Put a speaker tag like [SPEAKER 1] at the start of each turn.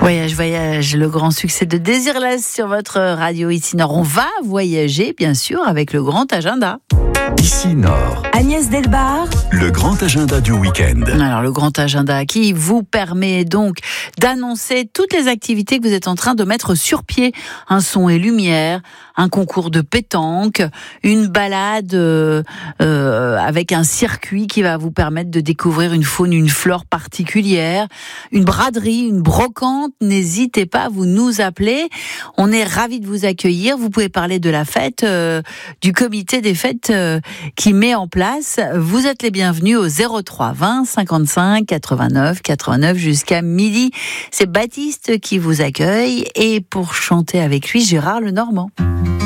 [SPEAKER 1] Voyage, le grand succès de Désirless sur votre radio Ici Nord. On va voyager, bien sûr, avec le grand agenda.
[SPEAKER 2] Ici Nord.
[SPEAKER 3] Agnès Delbar.
[SPEAKER 2] Le grand agenda du week-end.
[SPEAKER 1] Alors, le grand agenda qui vous permet donc d'annoncer toutes les activités que vous êtes en train de mettre sur pied. Un son et lumière, un concours de pétanque, une balade avec un circuit qui va vous permettre de découvrir une faune, une flore particulière, une braderie, une brocante. N'hésitez pas, vous nous appelez. On est ravis de vous accueillir. Vous pouvez parler de la fête, du comité des fêtes qui met en place. Vous êtes les bienvenus au 03 20 55 89 89 jusqu'à midi. C'est Baptiste qui vous accueille et pour chanter avec lui, Gérard Lenormand.